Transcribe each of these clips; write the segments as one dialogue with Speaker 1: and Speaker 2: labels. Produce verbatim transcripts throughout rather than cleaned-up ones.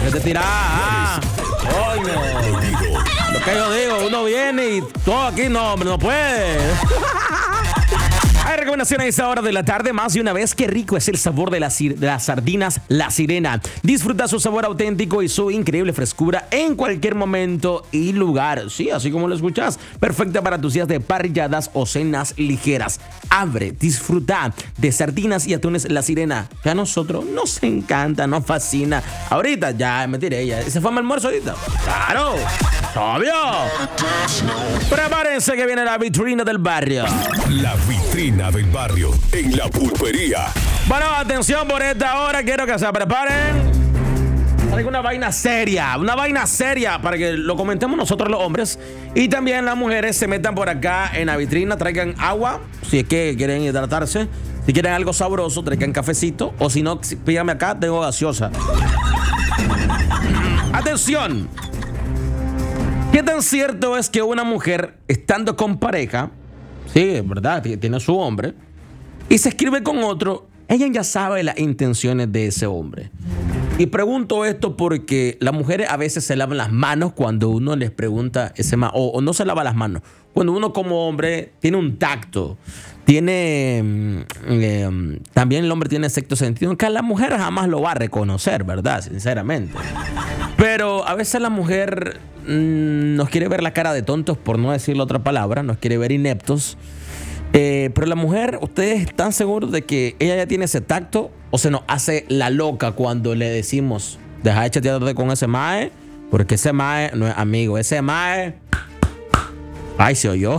Speaker 1: ¿Qué te tirás? Ah, coño. Lo que yo digo, uno viene y todo aquí no, hombre, no puede. Hay recomendaciones a esta hora de la tarde. Más de una vez, qué rico es el sabor de las, de las sardinas La Sirena. Disfruta su sabor auténtico y su increíble frescura en cualquier momento y lugar. Sí, así como lo escuchas. Perfecta para tus días de parrilladas o cenas ligeras. Abre, disfruta de sardinas y atunes La Sirena, que a nosotros nos encanta, nos fascina. Ahorita ya me tiré, ya se fue al almuerzo ahorita. ¡Claro! ¡Obvio! Prepárense que viene la vitrina del barrio.
Speaker 2: La vitrina del barrio en La Pulpería.
Speaker 1: Bueno, atención por esta hora. Quiero que se preparen. Traigo una vaina seria. Una vaina seria para que lo comentemos nosotros los hombres. Y también las mujeres se metan por acá en la vitrina. Traigan agua, si es que quieren hidratarse. Si quieren algo sabroso, traigan cafecito. O si no, pídame acá, tengo gaseosa. Atención. ¿Qué tan cierto es que una mujer, estando con pareja, sí, es verdad, tiene a su hombre, y se escribe con otro, ella ya sabe las intenciones de ese hombre? Y pregunto esto porque las mujeres a veces se lavan las manos cuando uno les pregunta ese ma- o, o no se lava las manos. Cuando uno como hombre tiene un tacto, tiene eh, también el hombre tiene sexto sentido, que la mujer jamás lo va a reconocer, ¿verdad? Sinceramente. Pero a veces la mujer mmm, nos quiere ver la cara de tontos, por no decir la otra palabra, nos quiere ver ineptos. Eh, pero la mujer, ¿ustedes están seguros de que ella ya tiene ese tacto o se nos hace la loca cuando le decimos, deja de chatearte con ese mae, porque ese mae no es amigo, ese mae, ay, se oyó,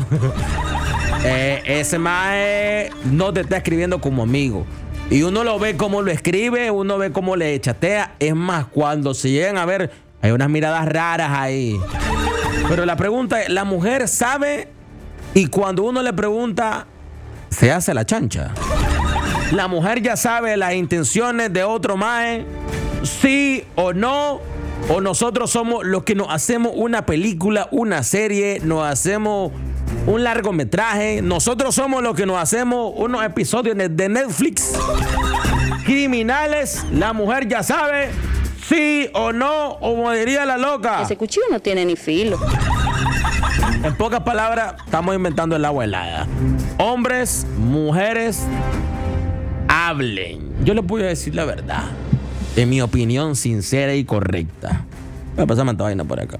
Speaker 1: eh, ese mae no te está escribiendo como amigo? Y uno lo ve como lo escribe, uno ve cómo le chatea. Es más, cuando se llegan a ver, hay unas miradas raras ahí. Pero la pregunta es, ¿la mujer sabe? Y cuando uno le pregunta, se hace la chancha. ¿La mujer ya sabe las intenciones de otro mae? ¿Sí o no? ¿O nosotros somos los que nos hacemos una película, una serie, nos hacemos un largometraje? Nosotros somos los que nos hacemos unos episodios de Netflix. Criminales, la mujer ya sabe, sí o no, o como diría la loca.
Speaker 3: Ese cuchillo no tiene ni filo.
Speaker 1: En pocas palabras, estamos inventando el agua helada. Hombres, mujeres, hablen. Yo les voy a decir la verdad, en mi opinión sincera y correcta. Voy a pasarme esta vaina por acá.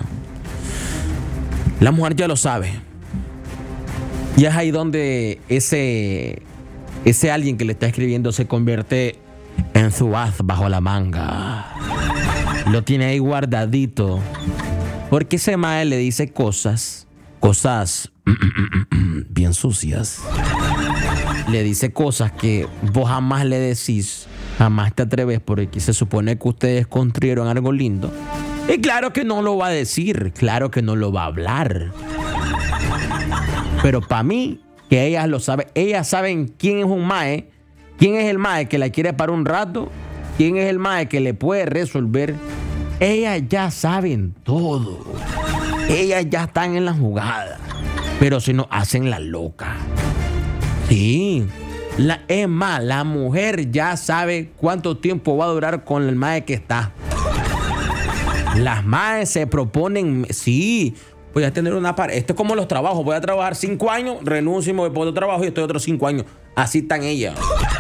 Speaker 1: La mujer ya lo sabe. Y es ahí donde ese, ese alguien que le está escribiendo se convierte en su as bajo la manga. Lo tiene ahí guardadito. Porque ese mae le dice cosas, cosas bien sucias. Le dice cosas que vos jamás le decís, jamás te atreves, porque se supone que ustedes construyeron algo lindo. Y claro que no lo va a decir, claro que no lo va a hablar. Pero para mí, que ellas lo saben, ellas saben quién es un mae, quién es el mae que la quiere para un rato, quién es el mae que le puede resolver. Ellas ya saben todo. Ellas ya están en la jugada. Pero si no, hacen la loca. Sí. La, es más, la mujer ya sabe cuánto tiempo va a durar con el mae que está. Las maes se proponen, sí, voy a tener una pareja. Esto es como los trabajos. Voy a trabajar cinco años, renuncio y me voy por otro trabajo y estoy otros cinco años. Así están ellas.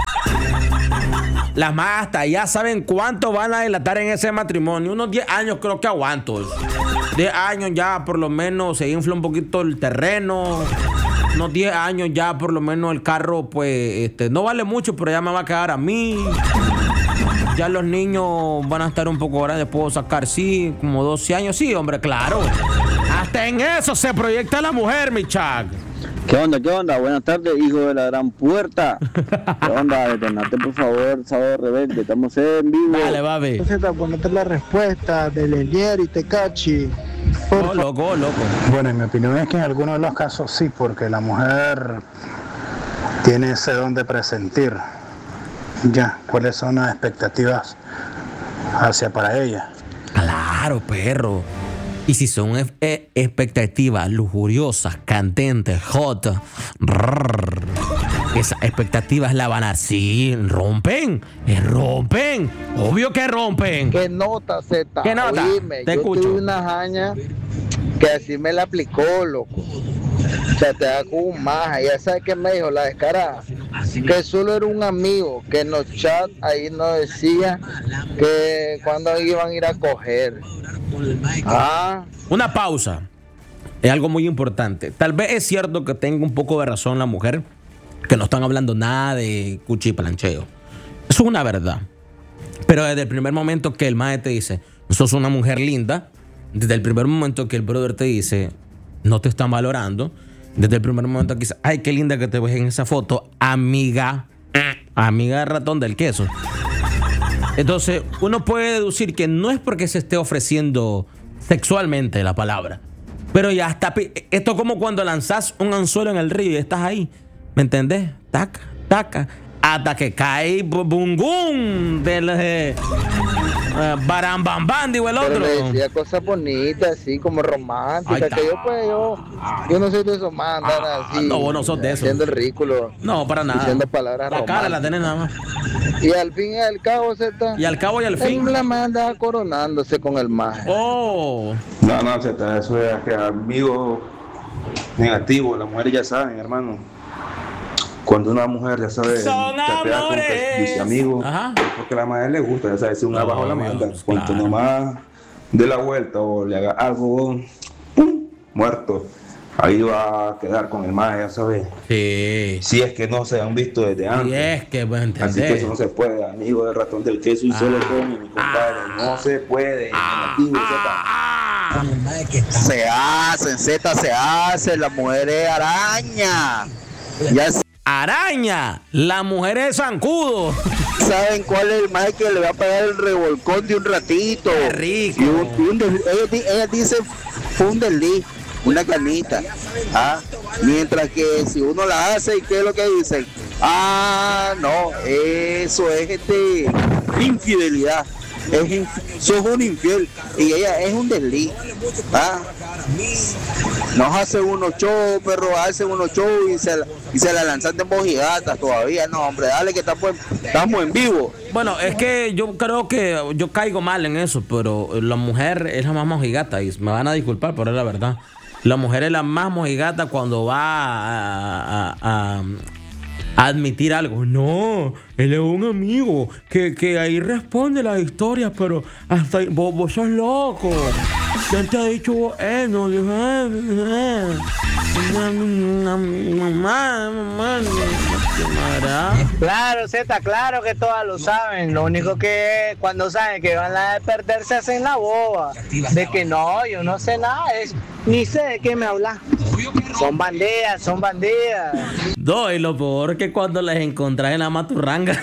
Speaker 1: Las más hasta ya saben cuánto van a dilatar en ese matrimonio. Unos diez años creo que aguanto. diez años ya por lo menos se infla un poquito el terreno. Unos diez años ya por lo menos el carro pues este, no vale mucho, pero ya me va a quedar a mí. Ya los niños van a estar un poco grandes. Puedo sacar, sí, como doce años. Sí, hombre, claro. Hasta en eso se proyecta la mujer, mi Chuck.
Speaker 4: ¿Qué onda, qué onda? Buenas tardes, hijo de la gran puerta. ¿Qué onda? Detonate, por favor, Sábado Rebelde. Estamos en vivo.
Speaker 1: Dale, baby.
Speaker 5: Ponete la respuesta de Lelier y Tecachi.
Speaker 1: Oh, loco, loco.
Speaker 5: Bueno, en mi opinión es que en algunos de los casos sí, porque la mujer tiene ese don de presentir ya cuáles son las expectativas hacia para ella.
Speaker 1: Claro, perro. Y si son e- expectativas lujuriosas, candentes, hot, rrr, esas expectativas la van a... Sí, rompen, eh, rompen. Obvio que rompen.
Speaker 3: ¿Qué nota, Z?
Speaker 1: ¿Qué nota?
Speaker 3: Oíme,
Speaker 1: Te
Speaker 3: yo
Speaker 1: escucho.
Speaker 3: tuve una jaña que así me la aplicó, loco. O sea, te da con un maja. Ya sabes qué me dijo la descarada. Que solo era un amigo, que en los chats ahí no decía que cuando iban a ir a coger. Ah,
Speaker 1: Una pausa. Es algo muy importante. Tal vez es cierto que tenga un poco de razón la mujer, que no están hablando nada de cuchiplancheo. Eso es una verdad. Pero desde el primer momento que el maestro te dice, sos una mujer linda, desde el primer momento que el brother te dice, no te están valorando, desde el primer momento que dice, ay, qué linda que te ves en esa foto, amiga, amiga de ratón del queso. Entonces, uno puede deducir que no es porque se esté ofreciendo sexualmente la palabra, pero ya está. Esto es como cuando lanzás un anzuelo en el río y estás ahí, ¿me entendés? Taca, taca, hasta que cae bungún del eh, uh, barambambán, digo el
Speaker 3: pero
Speaker 1: otro.
Speaker 3: le decía cosas bonitas, así como
Speaker 1: Ahí
Speaker 3: románticas.
Speaker 1: está.
Speaker 3: Que yo, pues, yo, yo no soy de esos más, andar
Speaker 1: Ah,
Speaker 3: así.
Speaker 1: no, vos no sos de eso.
Speaker 3: Haciendo el ridículo.
Speaker 1: No, para nada.
Speaker 3: Diciendo palabras
Speaker 1: La cara la
Speaker 3: románticas.
Speaker 1: tenés nada más.
Speaker 3: Y al fin y al cabo, Z.
Speaker 1: Y al cabo y al fin.
Speaker 3: Él la manda coronándose con el maje.
Speaker 1: Oh,
Speaker 6: No, no, Z, eso es que amigo negativo, las mujeres ya saben, hermano. Cuando una mujer ya sabe
Speaker 1: Son
Speaker 6: chatear con que
Speaker 1: amores.
Speaker 6: dice amigo,
Speaker 1: Ajá.
Speaker 6: es porque a la mujer le gusta, ya sabe, si una
Speaker 1: No,
Speaker 6: bajo la
Speaker 1: obvio,
Speaker 6: manda,
Speaker 1: pues,
Speaker 6: cuanto
Speaker 1: claro.
Speaker 6: nomás dé la vuelta o le haga algo, ¡pum!, muerto. Ahí va a quedar con el maje, ya sabes.
Speaker 1: sí.
Speaker 6: Si es que no se han visto desde antes.
Speaker 1: Y es que, pues,
Speaker 6: Así que
Speaker 1: entendés.
Speaker 6: eso no se puede, amigo del ratón del queso y solo come, mi compadre. No se puede, negativo, Z.
Speaker 3: Se hacen, Z, se hacen. La mujer es araña. Ya
Speaker 1: Araña, la mujer es zancudo.
Speaker 3: saben cuál es el maje que le va a pegar el revolcón de un ratito.
Speaker 1: Qué rico.
Speaker 3: Y un, y un des- ella, di- ella dice, fue un desliz, una canita. Ah, mientras que si uno la hace, ¿y qué es lo que dicen? Ah, no, eso es este, infidelidad. Es inf- sos un infiel y ella es un desliz. Ah, nos hace unos shows, perro, hace unos shows y se, la- y se la lanzan de mojigatas todavía. No, hombre, dale que estamos en, estamos en vivo.
Speaker 1: Bueno, es que yo creo que yo caigo mal en eso, pero la mujer es la más mojigata y me van a disculpar, pero es la verdad. La mujer es la más mojigata cuando va a, a- a- a admitir algo. No, él es un amigo que, que ahí responde las historias, pero hasta ahí, vos, vos sos loco. ¿Quién te ha dicho vos? Eh, no, dijo, eh, eh. Mamá, mamá, mamá.
Speaker 7: Claro, Z, claro que todas lo saben. Lo único que cuando saben que van a perderse hacen la boba. De que no, yo no sé nada, es, ni sé de qué me hablas. Son bandidas, son bandidas.
Speaker 1: No, y lo peor que cuando las encontrás en la maturranga.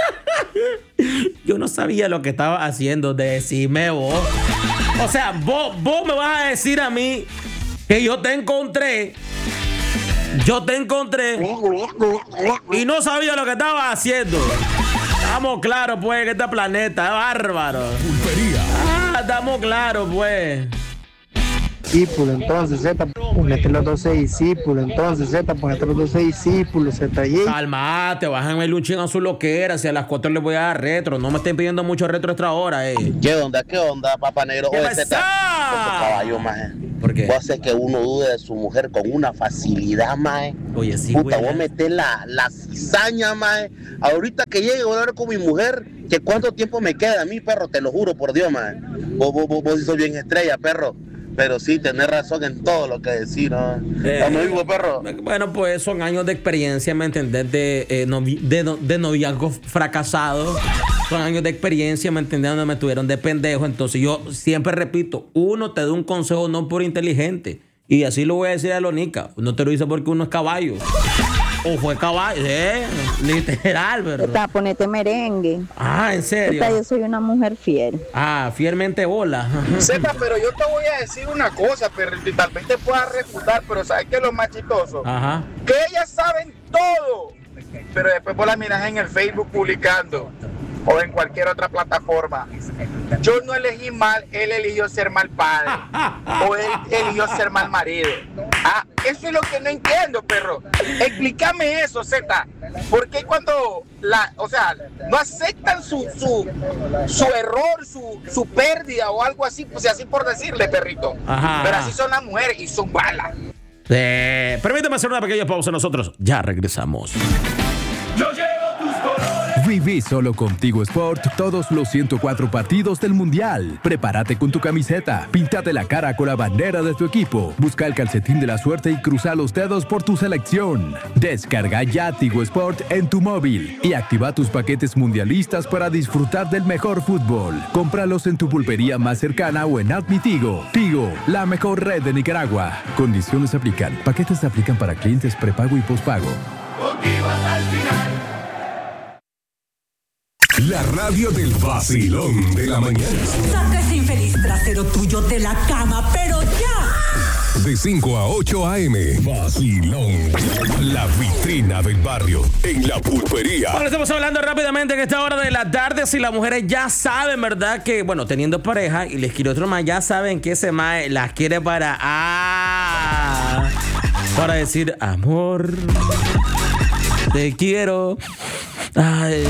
Speaker 1: Yo no sabía lo que estaba haciendo. Decime vos. O sea, vos, vos me vas a decir a mí que yo te encontré. Yo te encontré y no sabía lo que estaba haciendo. Estamos claros, pues, que este planeta es bárbaro.
Speaker 2: Pulpería.
Speaker 1: Ah, estamos claros, pues.
Speaker 7: Discípulo, entonces, Z, ponete los doce discípulos. Entonces, Z, ponete los doce discípulos, Z. Y
Speaker 1: Calmate, bájame un ching a su loquera. Si a las cuatro les voy a dar retro. No me estén pidiendo mucho retro extra hora, eh.
Speaker 8: ¿Qué onda? ¿Qué onda, papá negro?
Speaker 1: ¿Qué
Speaker 8: Oye,
Speaker 1: pasa?
Speaker 8: Zeta, otro caballo, maje.
Speaker 1: ¿Por qué?
Speaker 8: Vos haces que uno dude de su mujer con una facilidad, maje.
Speaker 1: Oye, sí,
Speaker 8: Puta,
Speaker 1: güey.
Speaker 8: vos metés la, la cizaña, maje. Ahorita que llegue a hablar con mi mujer, que cuánto tiempo me queda a mí, perro, te lo juro por Dios, maje. Vos, vos, vos, vos sí sos bien estrella, perro. Pero sí, tenés razón en todo lo que decís, ¿no?
Speaker 1: Eh,
Speaker 8: Estamos vivos, perro.
Speaker 1: Bueno, pues son años de experiencia, ¿me entendés? De, eh, novi- de, no- de noviazgo fracasado. Son años de experiencia, ¿me entendés? Donde me tuvieron de pendejo. Entonces yo siempre repito, uno te da un consejo no por inteligente. Y así lo voy a decir a Lonica. No te lo dice porque uno es caballo. O fue caballo, ¿eh? Literal, ¿verdad?
Speaker 9: Está, ponete merengue.
Speaker 1: Ah, ¿en serio?
Speaker 9: Está, yo soy una mujer fiel.
Speaker 1: Ah, fielmente bola.
Speaker 10: Zeta, pero yo te voy a decir una cosa, pero y tal vez te pueda refutar, pero ¿sabes qué es lo más chistoso?
Speaker 1: Ajá.
Speaker 10: Que ellas saben todo, pero después vos las miras en el Facebook publicando o en cualquier otra plataforma. Yo no elegí mal, él eligió ser mal padre o él eligió ser mal marido. Ah, eso es lo que no entiendo, perro. Explícame eso, Zeta. ¿Por qué cuando la, o sea, no aceptan su, su, su error, su, su pérdida o algo así, pues así por decirle, perrito?
Speaker 1: Ajá.
Speaker 10: Pero así son las mujeres y son balas.
Speaker 1: Eh, permítame hacer una pequeña pausa. Nosotros ya regresamos.
Speaker 2: Yo llevo tus colores.
Speaker 11: Viví solo contigo Sport todos los ciento cuatro partidos del Mundial. Prepárate con tu camiseta, píntate la cara con la bandera de tu equipo, busca el calcetín de la suerte y cruza los dedos por tu selección. Descarga ya Tigo Sport en tu móvil y activa tus paquetes mundialistas para disfrutar del mejor fútbol. Cómpralos en tu pulpería más cercana o en App Mi Tigo. Tigo, la mejor red de Nicaragua. Condiciones aplican. Paquetes se aplican para clientes prepago y pospago.
Speaker 2: Contigo hasta el final. La radio del vacilón de la mañana.
Speaker 12: Saca ese infeliz trasero tuyo de la cama, pero ya.
Speaker 2: De cinco a ocho a eme. Vacilón. La vitrina del barrio en la pulpería.
Speaker 1: Bueno, estamos hablando rápidamente en esta hora de la tarde. Si las mujeres ya saben, ¿verdad? Que, bueno, teniendo pareja y les quiere otro más, ya saben que ese más las quiere para. Ah, para decir, amor, te quiero. Ay.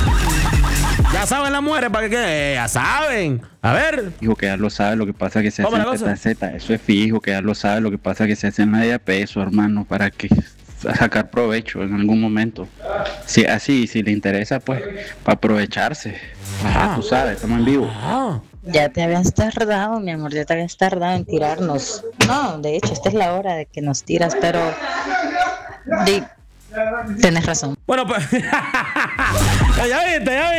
Speaker 1: Ya saben las mujeres, ¿para qué? Ya saben. A ver.
Speaker 13: Fijo que ya lo sabe, lo que pasa es que se hace en Z Z. Eso es fijo, que ya lo sabe, lo que pasa es que se hace en media peso, hermano, para que sacar provecho en algún momento. Si así, si le interesa, pues, para aprovecharse. Ajá, tú sabes, estamos en vivo.
Speaker 1: Ajá.
Speaker 14: Ya te habías tardado, mi amor, ya te habías tardado en tirarnos. No, de hecho, esta es la hora de que nos tiras, pero... Di, tienes razón.
Speaker 1: Bueno, pues... ya viste, ya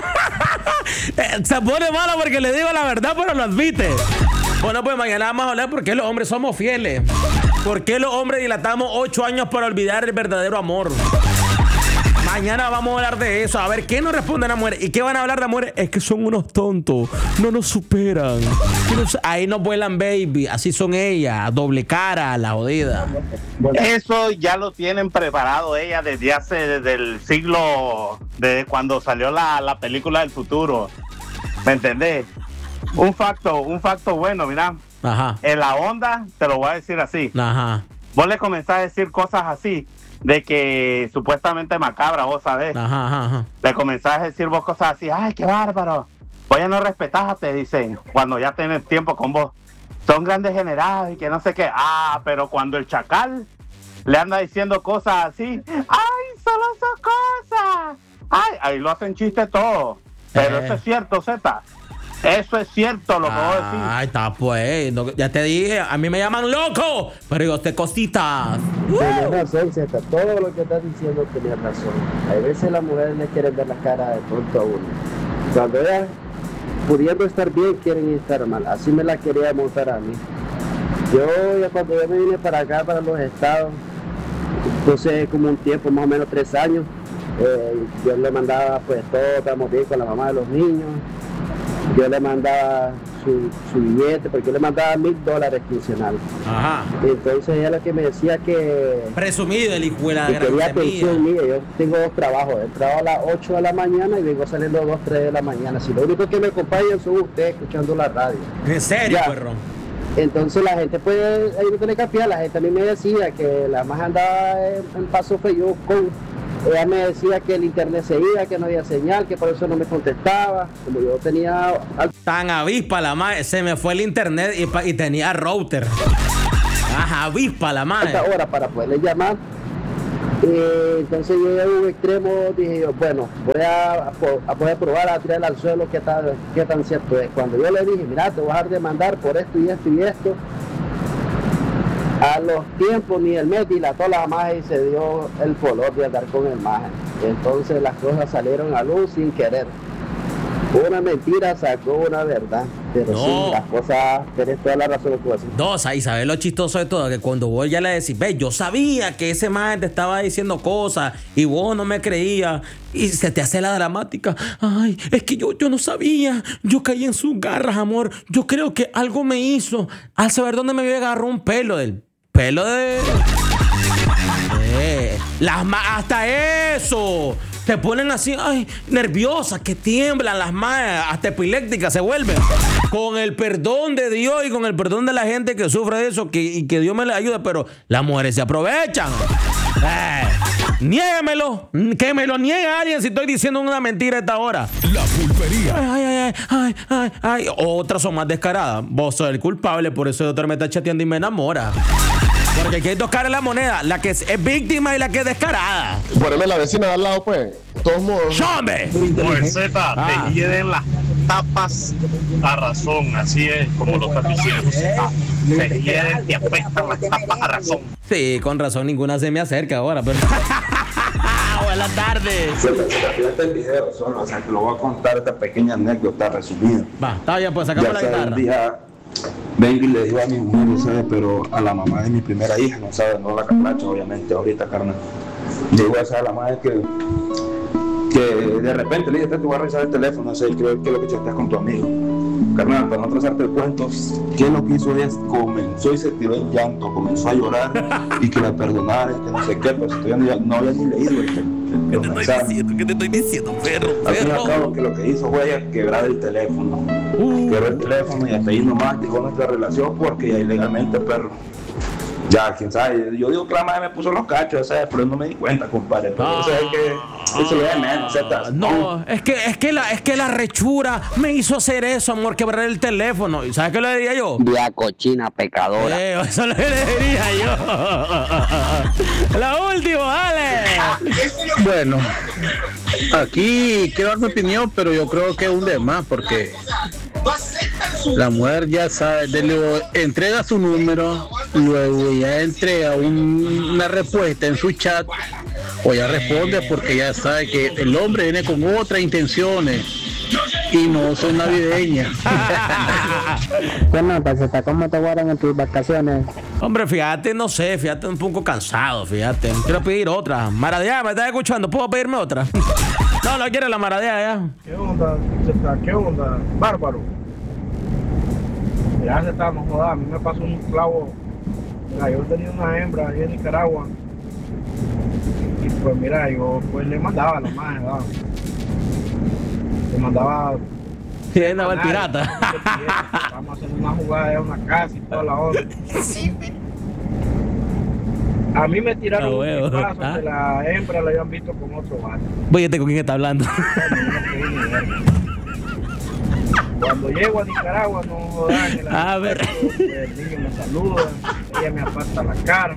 Speaker 1: viste. Se pone malo porque le digo la verdad, pero lo admite. Bueno, pues mañana vamos a hablar por qué los hombres somos fieles. ¿Por qué los hombres dilatamos ocho años para olvidar el verdadero amor? Mañana vamos a hablar de eso. A ver, ¿qué nos responden las mujeres? ¿Y qué van a hablar de mujeres? Es que son unos tontos. No nos superan. Nos... Ahí nos vuelan, baby. Así son ellas. Doble cara, la jodida.
Speaker 15: Eso ya lo tienen preparado ellas desde hace, desde el siglo, desde cuando salió la, la película del futuro. ¿Me entendés? Un facto, un facto bueno, mira.
Speaker 1: Ajá.
Speaker 15: En la onda, te lo voy a decir así.
Speaker 1: Ajá.
Speaker 15: Vos le comenzás a decir cosas así, de que supuestamente macabra, vos sabés.
Speaker 1: Ajá, ajá, ajá.
Speaker 15: Le comenzás a decir vos cosas así, ay, qué bárbaro. Vos ya no respetás, te dicen, cuando ya tenés tiempo con vos. Son grandes generados y que no sé qué. Ah, pero cuando el chacal le anda diciendo cosas así, ay, solo son cosas. Ay, ahí lo hacen chiste todo. Pero
Speaker 1: Eh.
Speaker 15: eso es cierto, Zeta. Eso es cierto lo que vos decís.
Speaker 1: Ay, está pues. No, ya te dije, a mí me llaman loco. Pero yo te cositas.
Speaker 16: Tienes razón, Zeta. Todo lo que estás diciendo tenés razón. Hay veces las mujeres le quieren ver la cara de tonto a uno. Cuando ellas, pudiendo estar bien, quieren estar mal. Así me la quería montar a mí. Yo, ya cuando yo me vine para acá, para los estados, entonces como un tiempo, más o menos tres años, eh, yo le mandaba, pues todo, estamos bien con la mamá de los niños. Yo le mandaba su, su billete, porque yo le mandaba mil dólares quincenal.
Speaker 1: Ajá.
Speaker 16: Entonces ella lo que me decía que...
Speaker 1: Presumido el hijo de la
Speaker 16: que
Speaker 1: gran
Speaker 16: quería
Speaker 1: semilla.
Speaker 16: atención mía. Yo tengo dos trabajos. Yo trabajo a las ocho de la mañana y vengo saliendo a las dos, tres de la mañana. Si lo único que me acompañan son ustedes escuchando la radio.
Speaker 1: ¿En serio,
Speaker 16: Ya.
Speaker 1: perro?
Speaker 16: Entonces la gente puede, ahí no tiene que cambiar. La gente a mí me decía que la más andaba en, en Paso Feyú con... Ella me decía que el internet se iba, que no había señal, que por eso no me contestaba. Como yo tenía...
Speaker 1: Tan avispa la madre. Se me fue el internet y, pa- y tenía router. Ajá, avispa la madre.
Speaker 16: Esta hora para poderle llamar. Eh, entonces yo a un extremo dije yo, bueno, voy a, a, a poder probar a tirarle al suelo qué tan, qué tan cierto es. Cuando yo le dije, mira, te voy a dejar de mandar por esto y esto y esto, a los tiempos ni el mes dilató la magia y se dio el color de andar con el magia. Entonces las cosas salieron a luz sin querer. Una mentira sacó una verdad. Pero
Speaker 1: No.
Speaker 16: sí, las cosas, tenés toda la razón que tú haces.
Speaker 1: Dos, ahí sabes lo chistoso de todo, que cuando vos ya le decís, ve, yo sabía que ese man te estaba diciendo cosas y vos no me creías, y se te hace la dramática. Ay, es que yo, yo no sabía, yo caí en sus garras, amor. Yo creo que algo me hizo al saber dónde me había agarrado un pelo, del pelo de... Eh, las ma- hasta eso. Te ponen así, ay, nerviosas, que tiemblan las manos, hasta epilépticas se vuelven. Con el perdón de Dios y con el perdón de la gente que sufre de eso, que, y que Dios me le ayude, pero las mujeres se aprovechan. Eh, Niégamelo. Que me lo niegue a alguien si estoy diciendo una mentira a esta hora.
Speaker 2: La Pulpería.
Speaker 1: Ay, ay, ay, ay, ay, ay. Otras son más descaradas. Vos sos el culpable, por eso el doctor me está chateando y me enamora. Porque aquí hay dos caras en la moneda. La que es, es víctima y la que es descarada.
Speaker 17: Poneme la vecina de al lado, pues. De todos modos.
Speaker 1: ¡Chombe!
Speaker 18: Pues Z,
Speaker 1: Ah.
Speaker 18: te hieden las tapas a razón. Así es como lo estás diciendo. Z. Te hieden, te apestan las tapas a razón.
Speaker 1: Sí, con razón, ninguna se me acerca ahora, pero. Buenas tardes.
Speaker 6: Fíjate el video solo, o sea, te lo voy a contar esta pequeña anécdota resumida.
Speaker 1: Va, está bien, pues sacamos
Speaker 6: Ya
Speaker 1: la
Speaker 6: sabes,
Speaker 1: guitarra.
Speaker 6: un día vengo y le digo a mi mujer, ¿sabes? Pero a la mamá de mi primera hija, no sabe, no la caplacha, obviamente, ahorita, carnal. Digo a la madre que, que de repente le dije, te voy a revisar el teléfono, no sé, creo que es lo que chateas con tu amigo. Carnal, para no trazarte el cuento, ¿qué lo que hizo ella? Comenzó y se tiró en llanto, comenzó a llorar y que la perdonara, y que no sé qué, pero si todavía no, no había ni leído el, el, el mensaje.
Speaker 1: ¿Qué te estoy diciendo, perro?
Speaker 6: Al fin y al cabo, que lo que hizo fue ella quebrar el teléfono.
Speaker 1: Uh.
Speaker 6: Quebró el teléfono y hasta ahí nomás dejó nuestra relación porque ya ilegalmente, perro. Ya, quién sabe. Yo digo que la madre me puso los cachos, ¿sabes? Pero no me di cuenta, compadre. Pero
Speaker 1: Ah.
Speaker 6: o sea, es que eso lo de menos, ¿sabes?
Speaker 1: No, es que, es que la, es que la rechura me hizo hacer eso, amor, quebrar el teléfono. ¿Y sabes qué le diría yo?
Speaker 19: Vía cochina pecadora.
Speaker 1: Eh, eso le diría yo. La última, dale.
Speaker 20: Bueno, aquí quiero dar mi opinión, pero yo creo que es un demás porque la mujer ya sabe, de luego entrega su número, luego ya entrega un- una respuesta en su chat o ya responde porque ya sabe que el hombre viene con otras intenciones y no son navideñas.
Speaker 19: ¿Qué nota, Zeta? ¿Cómo te guardan en tus vacaciones?
Speaker 1: Hombre, fíjate, no sé, fíjate, un poco cansado, fíjate. Quiero pedir otra. Maradea, ¿me estás escuchando? ¿Puedo pedirme otra? No, no quiere la maradea ya.
Speaker 21: ¿Qué onda, Zeta? ¿Qué onda? Bárbaro. Ya se está, no jodas, a mí me pasó un clavo. Mira, yo tenía una hembra ahí en Nicaragua. Y pues mira, yo pues le mandaba a la madre, ¿verdad? Le mandaba.
Speaker 1: Sí, andaba el pirata.
Speaker 21: Estábamos haciendo una jugada de una casa y toda la onda. A mí me tiraron
Speaker 1: Ah,
Speaker 21: un
Speaker 1: huevo.
Speaker 21: pipazo
Speaker 1: Ah.
Speaker 21: que la hembra la habían visto con otro vato.
Speaker 1: Oye, ¿con quién está hablando?
Speaker 21: Cuando llego a Nicaragua, no jodan, en el
Speaker 1: A ver.
Speaker 21: aeropuerto, el niño me saluda, ella me aparta la cara.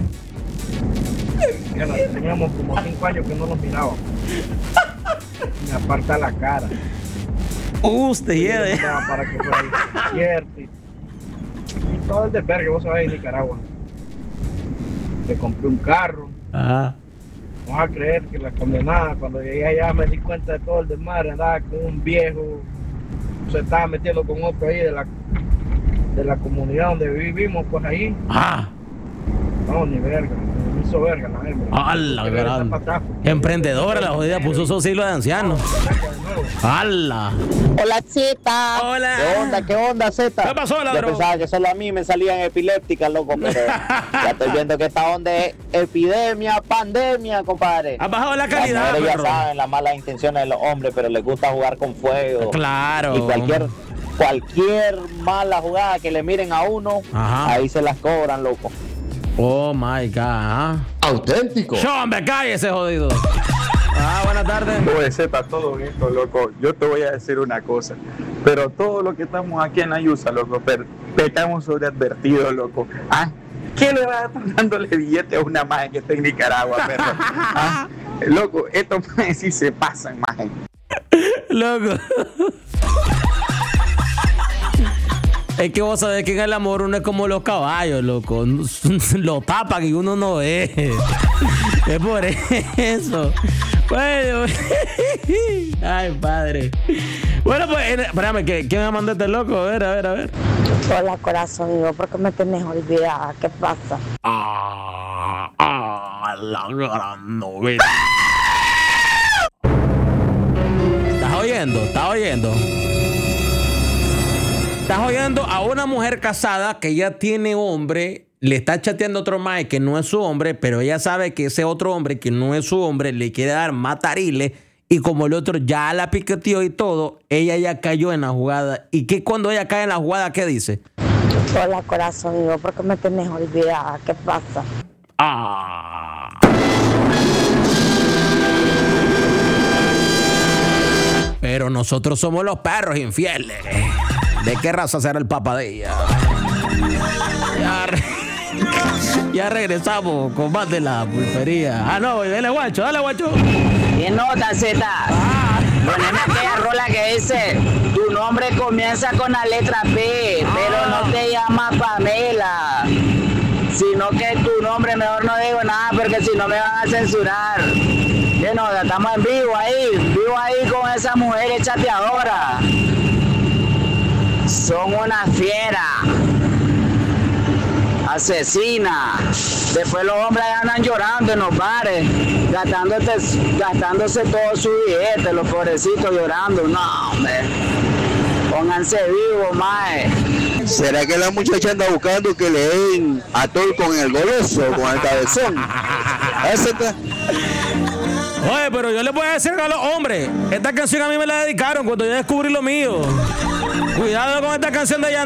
Speaker 21: Ya la- teníamos como cinco años que no nos mirábamos. Me aparta la cara.
Speaker 1: Usted
Speaker 21: Yo le
Speaker 1: lleve.
Speaker 21: mandaba para que fuera al concierto y, y todo el desvergue, vos sabés, en Nicaragua. Le compré un carro.
Speaker 1: Ah.
Speaker 21: No vas a creer que la condenada, cuando llegué allá me di cuenta de todo el desmadre, andaba con un viejo, se estaba metiendo con otro ahí de la, de la comunidad donde vivimos, pues ahí.
Speaker 1: Ah.
Speaker 21: No, ni verga, me hizo verga la hembra.
Speaker 1: ¡Hala,
Speaker 21: Regresa
Speaker 1: gran!
Speaker 21: para atrás.
Speaker 1: Emprendedora, la jodida puso su siglo de ancianos. ¡Hala!
Speaker 19: Hola, Zeta.
Speaker 1: Hola.
Speaker 19: ¿Qué onda, qué onda, Zeta?
Speaker 1: ¿Qué pasó,
Speaker 19: Yo
Speaker 1: ladrón?
Speaker 19: pensaba que solo a mí me salían epilépticas, loco, pero ya estoy viendo que esta onda es epidemia, pandemia, compadre.
Speaker 1: Ha bajado la calidad,
Speaker 19: Las mujeres
Speaker 1: perro.
Speaker 19: ya saben las malas intenciones de los hombres, pero les gusta jugar con fuego.
Speaker 1: Claro.
Speaker 19: Y cualquier, cualquier mala jugada que le miren a uno,
Speaker 1: Ajá.
Speaker 19: ahí se las cobran, loco.
Speaker 1: Oh my God.
Speaker 17: Auténtico.
Speaker 1: ¡Hombre, cállese, jodido! Ah, buenas tardes.
Speaker 22: Oye, Zeta, todo esto, loco, yo te voy a decir una cosa, pero todo lo que estamos aquí en Ayusa, loco, per- pecamos sobre advertido, loco. ¿Ah? ¿Qué le vas a estar dándole billete a una maje que está en Nicaragua, perro? ¿Ah? Loco, estos majes sí se pasan, maje.
Speaker 1: Loco. Es que vos sabés que en el amor uno es como los caballos, loco. Lo tapan y uno no ve. Es por eso. Bueno. Ay, padre. Bueno, pues, espérame, ¿quién me mandó este loco? A ver, a ver, a ver.
Speaker 9: Hola, corazón, digo, ¿por qué me tenés olvidada? ¿Qué pasa?
Speaker 1: Ah, ah, la gran novela. ¿Estás oyendo? ¿Estás oyendo? Estás oyendo a una mujer casada que ya tiene hombre, le está chateando a otro mae que no es su hombre, pero ella sabe que ese otro hombre que no es su hombre le quiere dar matarile y como el otro ya la piqueteó y todo, ella ya cayó en la jugada. ¿Y qué cuando ella cae en la jugada, qué dice?
Speaker 9: Hola, corazón, digo, ¿por qué me tenés olvidada? ¿Qué pasa?
Speaker 1: Ah. Pero nosotros somos los perros infieles. ¿De qué raza será el papadilla? Ya, re- ya regresamos con más de la pulpería. Ah, no, dale guacho, dale guacho.
Speaker 4: ¿Qué nota, Z? Ah. Poneme aquella rola que dice, tu nombre comienza con la letra P, ah. pero no te llamas Pamela. Sino que tu nombre, mejor no digo nada porque si no me van a censurar. ¿Qué nota? Estamos en vivo ahí, vivo ahí con esa mujer chateadora. Son una fiera. Asesina. Después los hombres andan llorando en los bares, gastándose, gastándose todo su billete, los pobrecitos llorando. No, hombre. Pónganse vivos, mae.
Speaker 3: ¿Será que la muchacha anda buscando que le den atol con el goloso, con el cabezón? Ese está...
Speaker 1: Oye, pero yo les voy a decir a los hombres, esta canción a mí me la dedicaron cuando yo descubrí lo mío. Cuidado con esta canción de Yandel.